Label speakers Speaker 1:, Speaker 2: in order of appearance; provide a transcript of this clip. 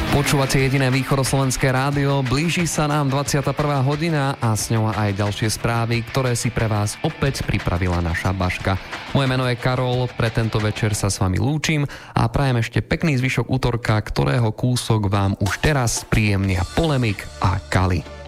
Speaker 1: Počúvate jediné východoslovenské rádio, blíži sa nám 21. hodina a s ňou aj ďalšie správy, ktoré si pre vás opäť pripravila naša Baška. Moje meno je Karol, pre tento večer sa s vami lúčim a prajem ešte pekný zvyšok útorka, ktorého kúsok vám už teraz príjemnia Polemik a Kali.